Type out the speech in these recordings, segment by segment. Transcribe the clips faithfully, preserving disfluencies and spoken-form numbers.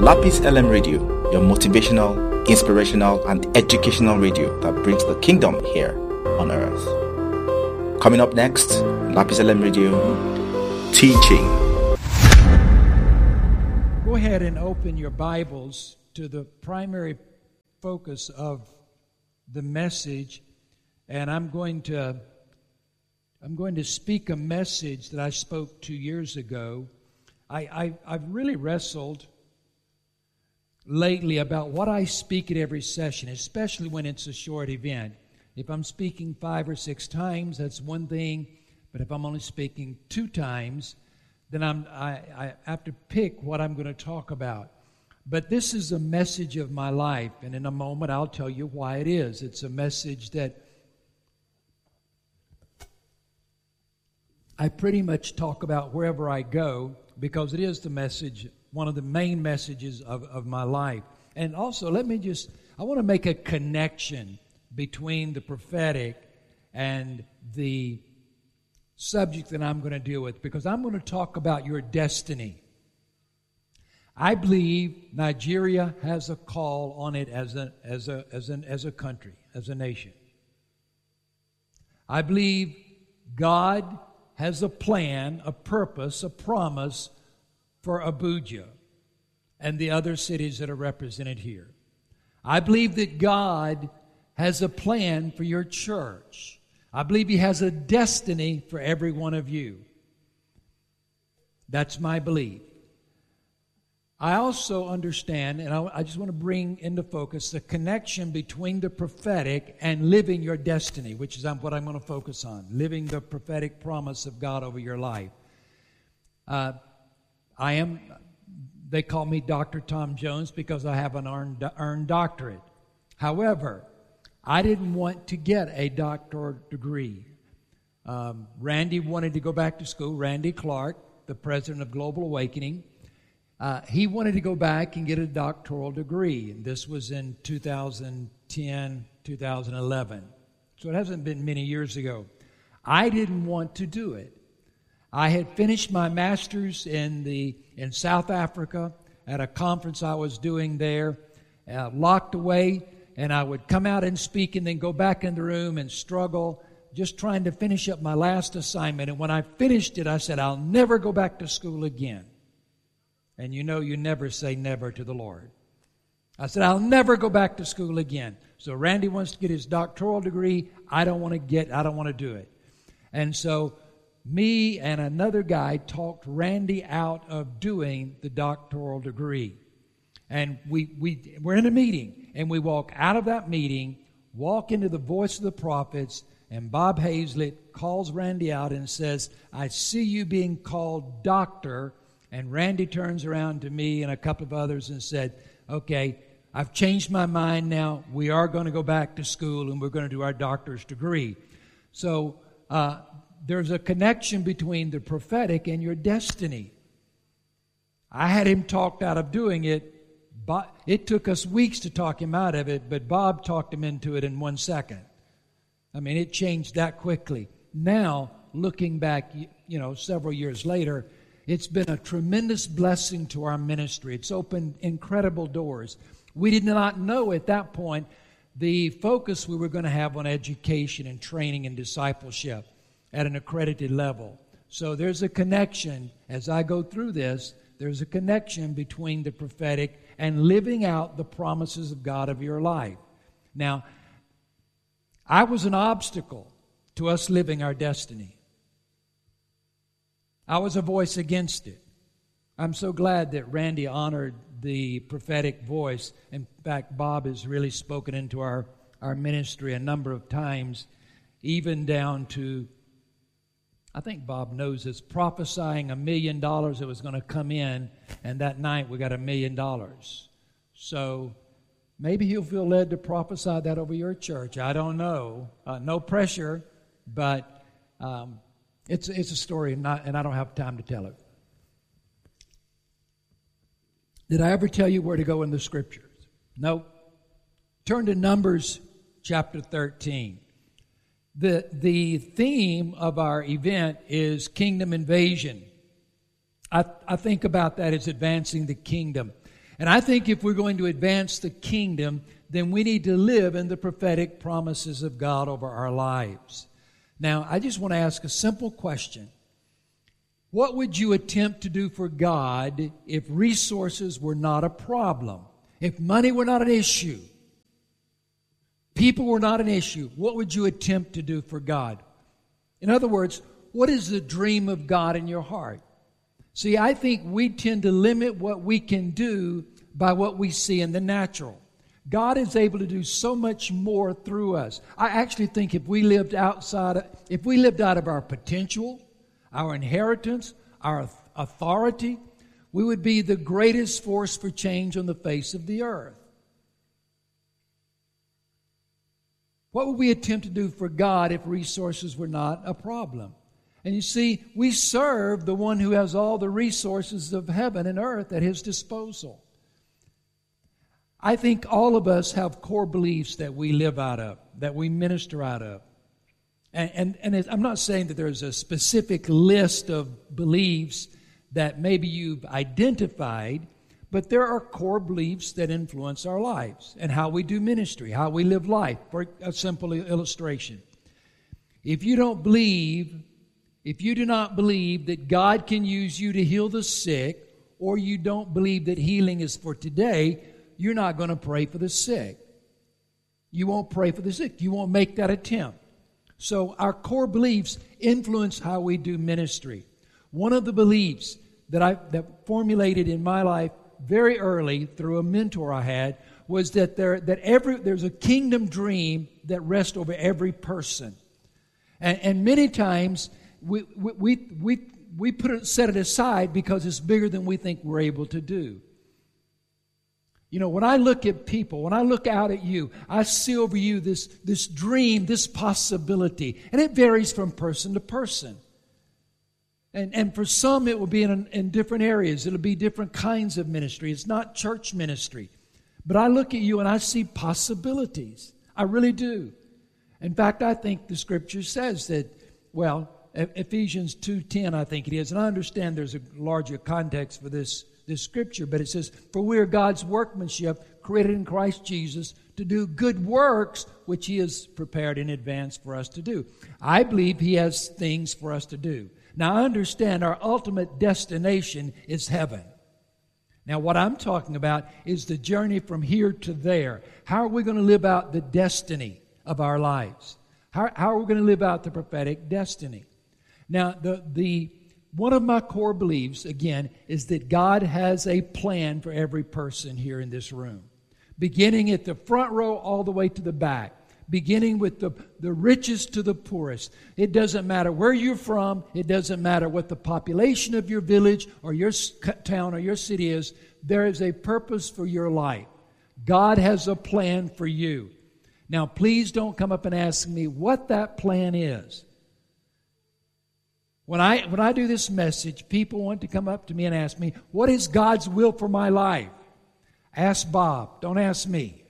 Lapis L M Radio, your motivational, inspirational, and educational radio that brings the kingdom here on earth. Coming up next, Lapis L M Radio, teaching. Go ahead and open your Bibles to the primary focus of the message, and I'm going to I'm going to speak a message that I spoke two years ago. I, I I've really wrestled lately about what I speak at every session, especially when it's a short event. If I'm speaking five or six times, that's one thing, but if I'm only speaking two times, then I'm, I, I have to pick what I'm going to talk about. But this is a message of my life, and in a moment I'll tell you why it is. It's a message that I pretty much talk about wherever I go, because it is the message, one of the main messages of, of my life. And also, let me just, I want to make a connection between the prophetic and the subject that I'm going to deal with, because I'm going to talk about your destiny. I believe Nigeria has a call on it as a as a as an as a country, as a nation. I believe God has a plan, a purpose, a promise for Abuja and the other cities that are represented here. I believe that God has a plan for your church. I believe He has a destiny for every one of you. That's my belief. I also understand, and I, I just want to bring into focus the connection between the prophetic and living your destiny, which is what I'm going to focus on, living the prophetic promise of God over your life. Uh, I am, they call me Doctor Tom Jones because I have an earned, earned doctorate. However, I didn't want to get a doctoral degree. Um, Randy wanted to go back to school. Randy Clark, the president of Global Awakening, uh, he wanted to go back and get a doctoral degree. And this was in two thousand ten, two thousand eleven. So it hasn't been many years ago. I didn't want to do it. I had finished my master's in the in South Africa at a conference I was doing there, uh, locked away. And I would come out and speak and then go back in the room and struggle, just trying to finish up my last assignment. And when I finished it, I said, I'll never go back to school again. And you know you never say never to the Lord. I said, I'll never go back to school again. So Randy wants to get his doctoral degree. I don't want to get, I don't want to do it. And so me and another guy talked Randy out of doing the doctoral degree. And we, we, we're in a meeting, and we walk out of that meeting, walk into the Voice of the Prophets, and Bob Hazlett calls Randy out and says, I see you being called doctor. And Randy turns around to me and a couple of others and said, okay, I've changed my mind now. We are going to go back to school, and we're going to do our doctor's degree. So uh, there's a connection between the prophetic and your destiny. I had him talked out of doing it. It took us weeks to talk him out of it, but Bob talked him into it in one second. I mean, it changed that quickly. Now, looking back, you know, several years later, it's been a tremendous blessing to our ministry. It's opened incredible doors. We did not know at that point the focus we were going to have on education and training and discipleship at an accredited level. So there's a connection. As I go through this, there's a connection between the prophetic and living out the promises of God of your life. Now, I was an obstacle to us living our destiny. I was a voice against it. I'm so glad that Randy honored the prophetic voice. In fact, Bob has really spoken into our, our ministry a number of times, even down to, I think Bob knows this, prophesying a million dollars that was going to come in, and that night we got a million dollars. So maybe he'll feel led to prophesy that over your church. I don't know. Uh, no pressure, but um, it's it's a story, and, not, and I don't have time to tell it. Did I ever tell you where to go in the Scriptures? No. Turn to Numbers chapter thirteen. The, the theme of our event is kingdom invasion. I, I think about that as advancing the kingdom. And I think if we're going to advance the kingdom, then we need to live in the prophetic promises of God over our lives. Now, I just want to ask a simple question. What would you attempt to do for God if resources were not a problem? If money were not an issue? People were not an issue? What would you attempt to do for God? In other words, what is the dream of God in your heart? See, I think we tend to limit what we can do by what we see in the natural. God is able to do so much more through us. I actually think if we lived outside, of, if we lived out of our potential, our inheritance, our authority, we would be the greatest force for change on the face of the earth. What would we attempt to do for God if resources were not a problem? And you see, we serve the one who has all the resources of heaven and earth at His disposal. I think all of us have core beliefs that we live out of, that we minister out of. And, and, and it, I'm not saying that there's a specific list of beliefs that maybe you've identified, but there are core beliefs that influence our lives and how we do ministry, how we live life. For a simple illustration, if you don't believe, if you do not believe that God can use you to heal the sick, or you don't believe that healing is for today, you're not going to pray for the sick. You won't pray for the sick. You won't make that attempt. So our core beliefs influence how we do ministry. One of the beliefs that I that formulated in my life very early through a mentor I had was that there that every there's a kingdom dream that rests over every person, and, and many times we we we we, we put it set it aside because it's bigger than we think we're able to do. You know, when I look at people, when I look out at you, I see over you this, this dream, this possibility. And it varies from person to person. And, and for some, it will be in, in different areas. It'll be different kinds of ministry. It's not church ministry. But I look at you and I see possibilities. I really do. In fact, I think the Scripture says that, well, Ephesians two ten, I think it is. And I understand there's a larger context for this this scripture, but it says, for we are God's workmanship, created in Christ Jesus to do good works, which He has prepared in advance for us to do. I believe He has things for us to do. Now, I understand our ultimate destination is heaven. Now, what I'm talking about is the journey from here to there. How are we going to live out the destiny of our lives? How, how are we going to live out the prophetic destiny? Now, the the one of my core beliefs, again, is that God has a plan for every person here in this room. Beginning at the front row all the way to the back. Beginning with the, the richest to the poorest. It doesn't matter where you're from. It doesn't matter what the population of your village or your town or your city is. There is a purpose for your life. God has a plan for you. Now, please don't come up and ask me what that plan is. When I when I do this message, people want to come up to me and ask me, what is God's will for my life? Ask Bob. Don't ask me.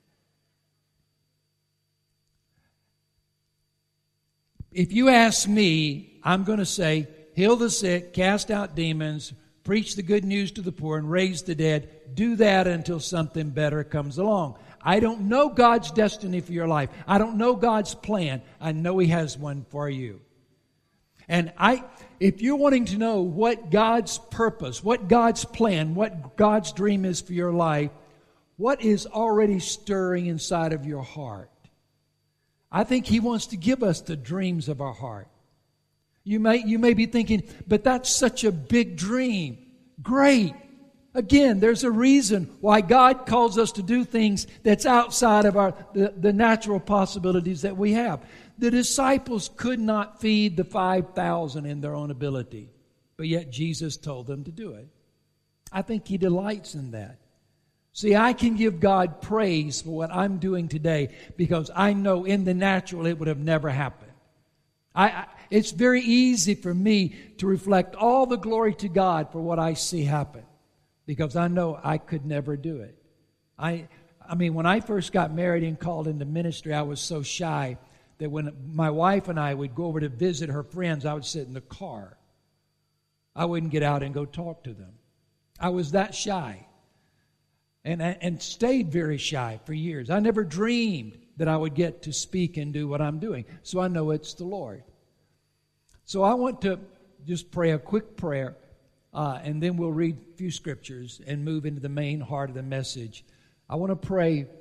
If you ask me, I'm going to say, heal the sick, cast out demons, preach the good news to the poor, and raise the dead. Do that until something better comes along. I don't know God's destiny for your life. I don't know God's plan. I know He has one for you. And I, if you're wanting to know what God's purpose, what God's plan, what God's dream is for your life, what is already stirring inside of your heart? I think He wants to give us the dreams of our heart. You may, you may be thinking, but that's such a big dream. Great. Again, there's a reason why God calls us to do things that's outside of our the, the natural possibilities that we have. The disciples could not feed the five thousand in their own ability, but yet Jesus told them to do it. I think He delights in that. See, I can give God praise for what I'm doing today because I know in the natural it would have never happened. I, I, it's very easy for me to reflect all the glory to God for what I see happen because I know I could never do it. I, I mean, when I first got married and called into ministry, I was so shy that when my wife and I would go over to visit her friends, I would sit in the car. I wouldn't get out and go talk to them. I was that shy. and, and stayed very shy for years. I never dreamed that I would get to speak and do what I'm doing. So I know it's the Lord. So I want to just pray a quick prayer, uh, and then we'll read a few scriptures and move into the main heart of the message. I want to pray